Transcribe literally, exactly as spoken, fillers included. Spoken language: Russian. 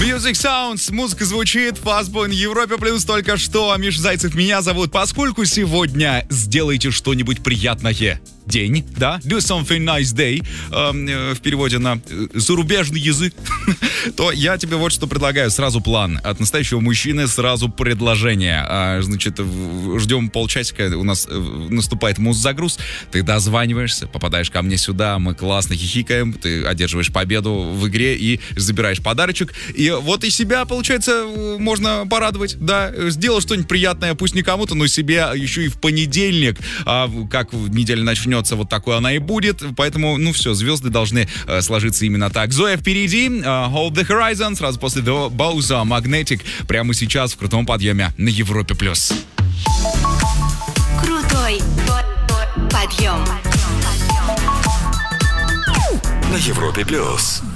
Music Sounds, музыка звучит, Фастбой на Европе Плюс только что. Миша Зайцев меня зовут. Поскольку сегодня сделайте что-нибудь приятное. День, да, do something nice day, э, в переводе на зарубежный язык, то я тебе вот что предлагаю. Сразу план. От настоящего мужчины сразу предложение. А, значит, ждем полчасика, у нас наступает муз-загруз, ты дозваниваешься, попадаешь ко мне сюда, мы классно хихикаем, ты одерживаешь победу в игре и забираешь подарочек. И вот и себя, получается, можно порадовать, да, сделал что-нибудь приятное, пусть не кому-то, но себе еще и в понедельник, а как неделя начнется, вот такой она и будет, поэтому, ну все, звезды должны э, сложиться именно так. Зоя впереди, э, Hold the Horizon, сразу после The Bowser, Magnetic, прямо сейчас в крутом подъеме на Европе+. плюс. Крутой подъем на Европе+. плюс.